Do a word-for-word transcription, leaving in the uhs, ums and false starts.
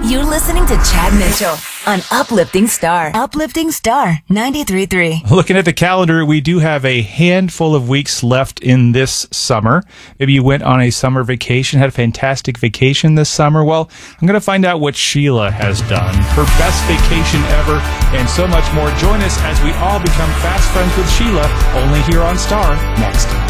You're listening to Chad Mitchell on Uplifting Star. Uplifting Star ninety-three point three. Looking at the calendar, we do have a handful of weeks left in this summer. Maybe you went on a summer vacation, had a fantastic vacation this summer. Well, I'm going to find out what Sheila has done, her best vacation ever, and so much more. Join us as we all become fast friends with Sheila, only here on Star, next.